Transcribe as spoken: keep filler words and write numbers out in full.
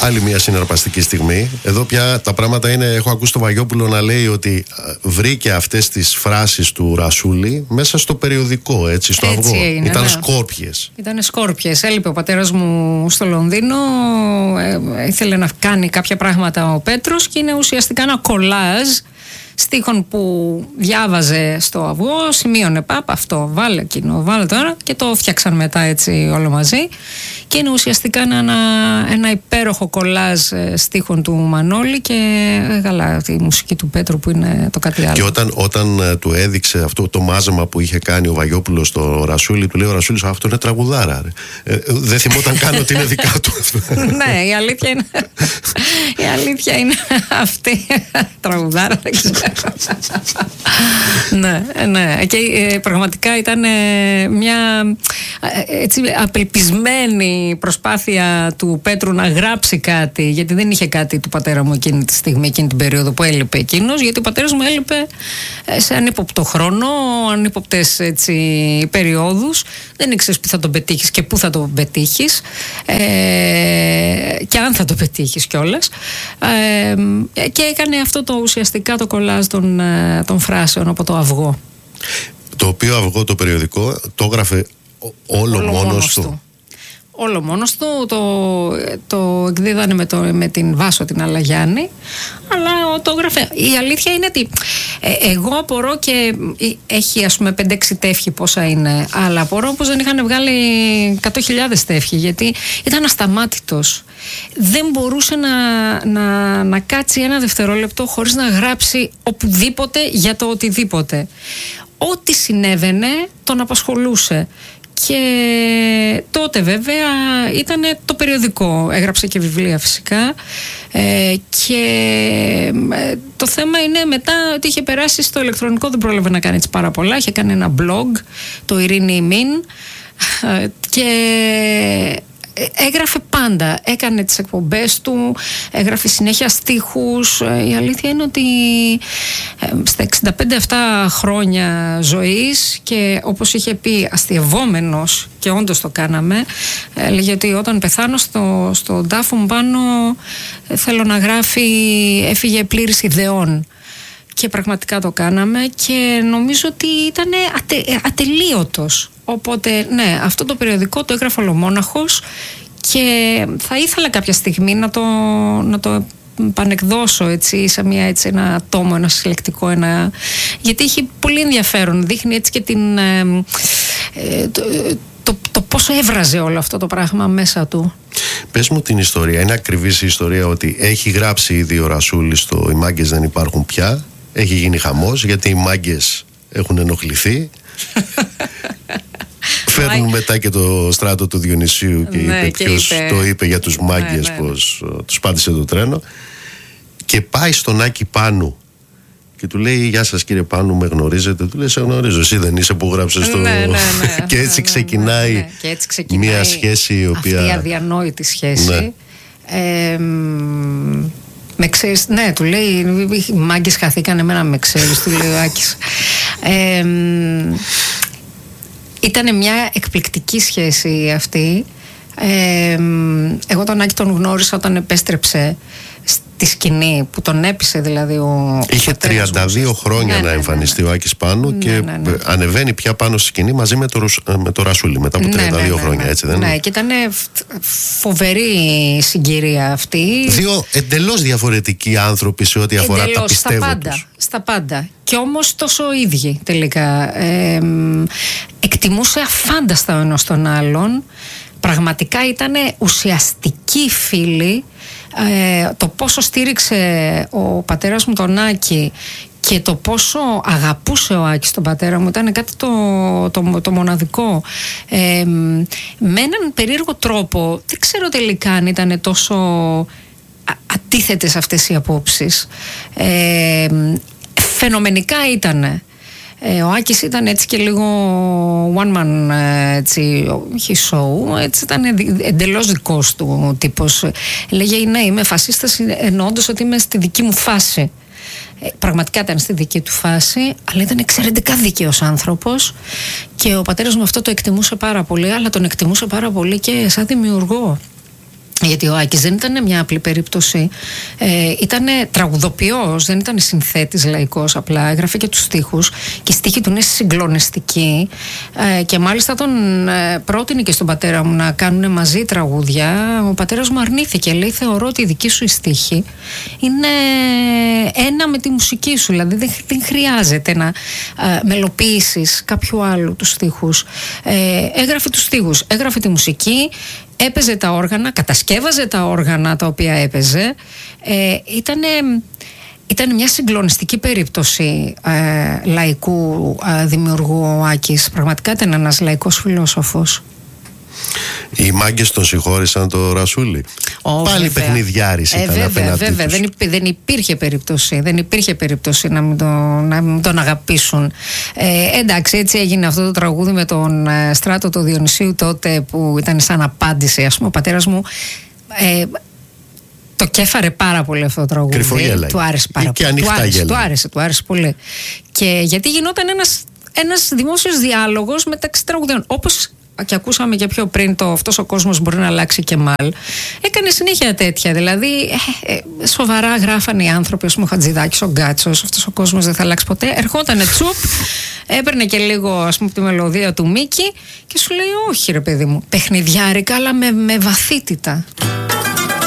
άλλη μια συναρπαστική στιγμή. Εδώ πια τα πράγματα είναι, έχω ακούσει τον Βαγιόπουλο να λέει ότι βρήκε αυτές τις φράσεις του Ρασούλη μέσα στο περιοδικό, έτσι, στο έτσι αυγό. Είναι, Ήταν ναι. σκόρπιες. Ήταν σκόρπιες. Έλειπε ο πατέρας μου στο Λονδίνο, ε, ήθελε να κάνει κάποια πράγματα ο Πέτρος και είναι ουσιαστικά ένα κολάζ στίχων που διάβαζε στο αυγό, σημείωνε πάπ, αυτό, βάλε εκείνο, βάλε τώρα και το φτιάξαν μετά έτσι όλο μαζί και είναι ουσιαστικά ένα, ένα υπέροχο κολάζ στίχων του Μανώλη και καλά τη μουσική του Πέτρου που είναι το κάτι άλλο. Και όταν, όταν uh, του έδειξε αυτό το μάζεμα που είχε κάνει ο Βαγιόπουλος στο Ρασούλη, του λέει ο Ρασούλης, αυτό είναι τραγουδάρα. Ε, δεν θυμόταν καν ότι είναι δικά του αυτό. Ναι, η αλήθεια είναι η αλήθεια είναι αυτή. Τραγουδάρα, δεν ξέρω. Ναι, ναι. Και ε, πραγματικά ήταν ε, μια ε, έτσι απελπισμένη προσπάθεια του Πέτρου να γράψει κάτι, γιατί δεν είχε κάτι του πατέρα μου εκείνη τη στιγμή, εκείνη την περίοδο που έλειπε εκείνος, γιατί ο πατέρας μου έλειπε σε ανύποπτο χρόνο, ανύποπτες έτσι περιόδους, δεν ήξερες που θα τον πετύχεις και πού θα τον πετύχεις ε, και αν θα τον πετύχεις κιόλας ε, και έκανε αυτό το ουσιαστικά το κολάζ των, των φράσεων από το αυγό. Το οποίο αυγό το περιοδικό το έγραφε όλο, όλο μόνος, μόνος του. του. Όλο μόνος του, το, το εκδίδανε με, το, με την Βάσο την Αλαγιάννη, αλλά το έγραφε. Η αλήθεια είναι ότι ε, εγώ απορώ και έχει ας πούμε πέντε έξι τεύχη πόσα είναι, αλλά απορώ πως δεν είχαν βγάλει εκατό χιλιάδες τεύχη, γιατί ήταν ασταμάτητος. Δεν μπορούσε να, να, να κάτσει ένα δευτερόλεπτο χωρίς να γράψει οπουδήποτε για το οτιδήποτε. Ό,τι συνέβαινε τον απασχολούσε. Και τότε βέβαια ήταν το περιοδικό, έγραψε και βιβλία φυσικά ε, και ε, το θέμα είναι μετά ότι είχε περάσει στο ηλεκτρονικό, δεν πρόλαβε να κάνει έτσι πάρα πολλά, είχε κάνει ένα blog, το Ειρήνη Ημίν ε, και έγραφε πάντα, έκανε τις εκπομπές του, έγραφε συνέχεια στίχους. Η αλήθεια είναι ότι στα εξήντα πέντε αυτά χρόνια ζωής και όπως είχε πει αστειευόμενος, και όντως το κάναμε, έλεγε ότι όταν πεθάνω στο, στο τάφο μου πάνω θέλω να γράφει έφυγε πλήρης ιδεών. Και πραγματικά το κάναμε και νομίζω ότι ήταν ατε, ατελείωτος. Οπότε ναι, αυτό το περιοδικό το έγραφε ολομόναχος και θα ήθελα κάποια στιγμή να το, να το πανεκδώσω έτσι, σε μια, έτσι, ένα τόμο, ένα συλλεκτικό, ένα, γιατί έχει πολύ ενδιαφέρον, δείχνει έτσι και την, ε, ε, το, το, το πόσο έβραζε όλο αυτό το πράγμα μέσα του. Πες μου την ιστορία, είναι ακριβής η ιστορία ότι έχει γράψει ήδη ο Ρασούλης το «Οι μάγκες δεν υπάρχουν πια», έχει γίνει χαμός γιατί οι μάγκες έχουν ενοχληθεί. Φέρνουν μετά και το στράτο του Διονυσίου και ναι, είπε ποιος είπε... το είπε για τους μάγκες, ναι, ναι, πως uh, τους πάτησε το τρένο. Και πάει στον Άκη Πάνου και του λέει «Γεια σας κύριε Πάνου, με γνωρίζετε?» Του λέει «Σε γνωρίζω, εσύ δεν είσαι που γράψες το...» ναι, ναι, ναι, και, έτσι ναι, ξεκινάει ναι, ναι. Και έτσι ξεκινάει μια σχέση η οποία... αυτή η αδιανόητη σχέση. Ναι. Ε, με ξέρεις, ναι, του λέει «Οι μάγκες χαθήκαν, εμένα με ξέρεις», του λέει ο Άκης. Ε, Ήτανε μια εκπληκτική σχέση αυτή. Ε, εγώ τον Άκη τον γνώρισα όταν επέστρεψε στη σκηνή, που τον έπεισε δηλαδή ο... Είχε τριάντα δύο χρόνια ναι, να εμφανιστεί ναι, ναι, ναι. ο Άκης Πάνου ναι, και ναι, ναι. ανεβαίνει πια πάνω στη σκηνή μαζί με το, με το Ρασούλη μετά από τριάντα δύο ναι, ναι, ναι, χρόνια, ναι, έτσι δεν είναι? Ναι, και ήταν φοβερή συγκυρία αυτή. Δύο εντελώς διαφορετικοί άνθρωποι σε ό,τι αφορά εντελώς, τα πιστεύω στα πάντα, τους. Στα πάντα. Και όμως τόσο ίδιοι τελικά. Ε, εκτιμούσε αφάνταστα ο ένας τον άλλον. Πραγματικά ήταν ουσιαστικοί φίλοι. Ε, το πόσο στήριξε ο πατέρας μου τον Άκη και το πόσο αγαπούσε ο Άκης τον πατέρα μου ήταν κάτι το, το, το μοναδικό. Ε, με έναν περίεργο τρόπο, δεν ξέρω τελικά αν ήταν τόσο αντίθετες αυτές οι απόψεις. Ε, φαινομενικά ήτανε. Ε, ο Άκης ήταν έτσι και λίγο one man, έτσι, όχι show, έτσι ήταν εντελώς δικός του τύπος. Λέγε ναι, είμαι φασίστας εννοώντας ότι είμαι στη δική μου φάση. Ε, πραγματικά ήταν στη δική του φάση, αλλά ήταν εξαιρετικά δίκαιος άνθρωπος και ο πατέρας μου αυτό το εκτιμούσε πάρα πολύ, αλλά τον εκτιμούσε πάρα πολύ και σαν δημιουργό. Γιατί ο Άκης δεν ήταν μια απλή περίπτωση. Ε, ήταν τραγουδοποιός, δεν ήταν συνθέτης λαϊκός απλά. Έγραφε και τους στίχους. Και η στίχη του είναι συγκλονιστική. Ε, και μάλιστα τον ε, πρότεινε και στον πατέρα μου να κάνουν μαζί τραγούδια. Ο πατέρας μου αρνήθηκε. Λέει: θεωρώ ότι η δική σου η στίχη είναι ένα με τη μουσική σου. Δηλαδή δεν, δεν χρειάζεται να ε, μελοποιήσεις κάποιου άλλου τους στίχους. Ε, έγραφε τους στίχους, έγραφε τη μουσική. Έπαιζε τα όργανα, κατασκεύαζε τα όργανα τα οποία έπαιζε. Ε, ήτανε, ήταν μια συγκλονιστική περίπτωση ε, λαϊκού ε, δημιουργού ο Άκης. Πραγματικά ήταν ένας λαϊκός φιλόσοφος. Οι μάγκες τον συγχώρησαν το Ρασούλη. Oh, Πάλι παιχνιδιάρης ήταν ε, βέβαια, απέναντί βέβαια. τους. Δεν, υπή, δεν υπήρχε περίπτωση Δεν υπήρχε περίπτωση να μην, το, να μην τον αγαπήσουν. ε, Εντάξει, έτσι έγινε αυτό το τραγούδι με τον ε, Στράτο του Διονυσίου τότε, που ήταν σαν απάντηση. Ας πούμε ο πατέρας μου ε, το κέφαρε πάρα πολύ αυτό το τραγούδι. Κρυφογέλα. Του άρεσε πάρα και πολύ. Του άρεσε, του άρεσε, του άρεσε πολύ. Και γιατί γινόταν ένας, ένας δημόσιος διάλογος μεταξύ τραγουδιών. Όπως και ακούσαμε και πιο πριν το «Αυτός ο κόσμος μπορεί να αλλάξει και μάλ». Έκανε συνέχεια τέτοια. Δηλαδή, ε, ε, σοβαρά γράφανε οι άνθρωποι, ας πούμε, ο Χατζηδάκης, ο Γκάτσος, «Αυτός ο κόσμος δεν θα αλλάξει ποτέ». Ερχότανε τσουπ, έπαιρνε και λίγο, ας πούμε, τη μελωδία του Μίκη και σου λέει: όχι, ρε παιδί μου, παιχνιδιάρικα, αλλά με, με βαθύτητα.